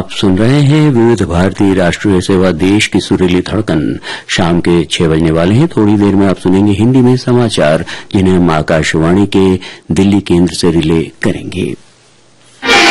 आप सुन रहे हैं विविध भारती राष्ट्रीय सेवा, देश की सुरीली धड़कन। शाम के 6 बजने वाले हैं। थोड़ी देर में आप सुनेंगे हिंदी में समाचार, जिन्हें हम आकाशवाणी के दिल्ली केंद्र से रिले करेंगे।